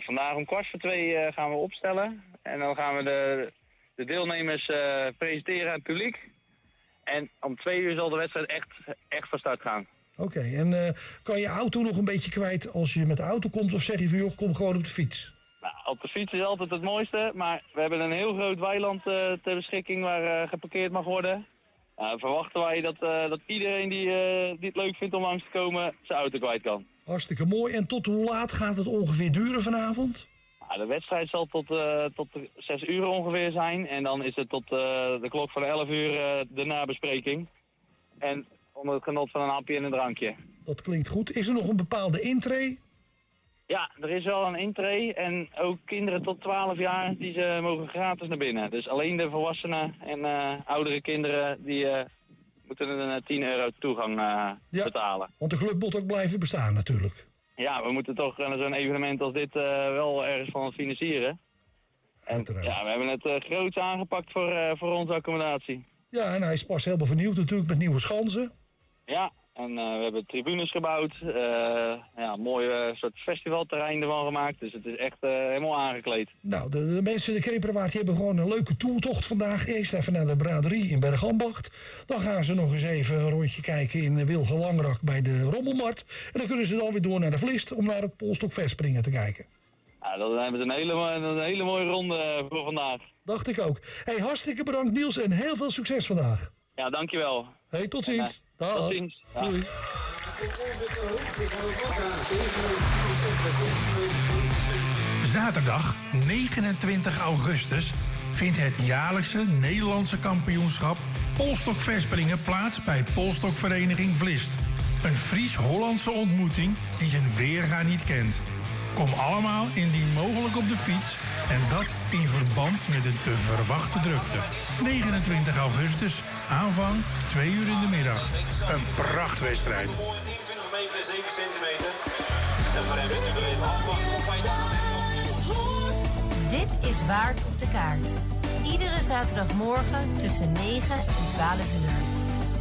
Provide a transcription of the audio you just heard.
vandaag om 2:15 gaan we opstellen. En dan gaan we de deelnemers presenteren aan het publiek. En om 2:00 zal de wedstrijd echt van start gaan. Oké, en kan je auto nog een beetje kwijt als je met de auto komt? Of zeg je van, joh, kom gewoon op de fiets? Nou, op de fiets is altijd het mooiste, maar we hebben een heel groot weiland ter beschikking waar geparkeerd mag worden. Verwachten wij dat iedereen die het leuk vindt om langs te komen, zijn auto kwijt kan. Hartstikke mooi. En tot hoe laat gaat het ongeveer duren vanavond? Nou, de wedstrijd zal tot 6 uur ongeveer zijn. En dan is het tot de klok van 11 uur de nabespreking. En onder het genot van een hapje en een drankje. Dat klinkt goed. Is er nog een bepaalde intree? Ja, er is wel een intree. En ook kinderen tot 12 jaar die mogen gratis naar binnen. Dus alleen de volwassenen en oudere kinderen die moeten een €10 toegang betalen. Want de club moet ook blijven bestaan natuurlijk. Ja, we moeten toch zo'n evenement als dit wel ergens van financieren. En ja, we hebben het groots aangepakt voor onze accommodatie. Ja, en hij is pas helemaal vernieuwd natuurlijk met nieuwe schansen. Ja, en we hebben tribunes gebouwd. Een mooi soort festivalterrein ervan gemaakt. Dus het is echt helemaal aangekleed. Nou, de mensen in de Keperwaard hebben gewoon een leuke toertocht vandaag. Eerst even naar de braderie in Bergambacht. Dan gaan ze nog eens even een rondje kijken in Wilgelangerak bij de Rommelmarkt. En dan kunnen ze dan weer door naar de Vlist om naar het Polstok-Verspringen te kijken. Ja, dan hebben ze een hele mooie ronde voor vandaag. Dacht ik ook. Hey, hartstikke bedankt Niels en heel veel succes vandaag. Ja, dankjewel. Hey, tot ziens. Dag. Tot ziens. Ja. Doei. Zaterdag 29 augustus vindt het jaarlijkse Nederlandse kampioenschap Polstok-Verspringen plaats bij Polstokvereniging Vlist. Een Fries-Hollandse ontmoeting die zijn weerga niet kent. Kom allemaal indien mogelijk op de fiets en dat in verband met de te verwachte drukte. 29 augustus, aanvang 2 uur in de middag. Een prachtwedstrijd. 21 meter en 7 centimeter. En voor hem is het er even afwachten of hij daar... Dit is Waard op de Kaart. Iedere zaterdagmorgen tussen 9 en 12 uur.